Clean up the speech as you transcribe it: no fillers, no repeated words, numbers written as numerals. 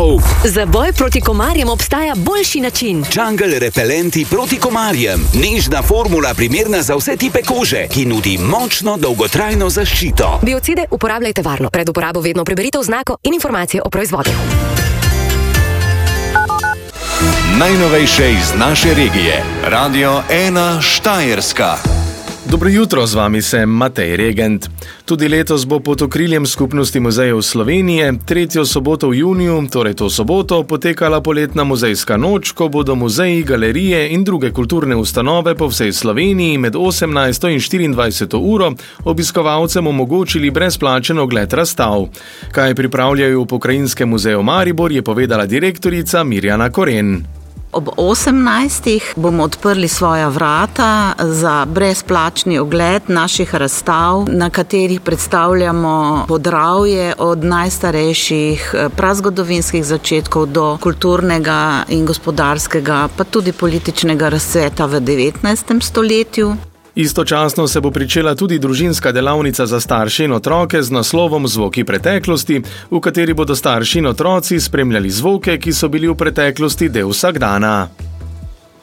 Za boj proti komarjem obstaja boljši način. Jungle repelenti proti komarjem. Nežna formula, primerna za vse tipe kože, ki nudi močno dolgotrajno zaščito. Biocide uporabljajte varno. Pred uporabo vedno preberite oznako in informacije o proizvodu. Najnovejše iz naše regije. Radio 1 Štajerska. Dobro jutro, z vami sem Matej Regent. Tudi letos bo pod okriljem Skupnosti muzejev Slovenije tretjo soboto v juniju, torej to soboto, potekala poletna muzejska noč, ko bodo muzeji, galerije in druge kulturne ustanove po vsej Sloveniji med 18. in 24. uro obiskovalcem omogočili brezplačen ogled razstav. Kaj pripravljajo v Pokrajinskem muzeju Maribor, je povedala direktorica Mirjana Koren. Ob 18. bomo odprli svoja vrata za brezplačni ogled naših razstav, na katerih predstavljamo Podravje od najstarejših prazgodovinskih začetkov do kulturnega in gospodarskega, pa tudi političnega razcveta v 19. stoletju. Istočasno se bo pričela tudi družinska delavnica za starše in otroke z naslovom Zvoki preteklosti, v kateri bodo starši in otroci spremljali zvoke, ki so bili v preteklosti del vsakdana.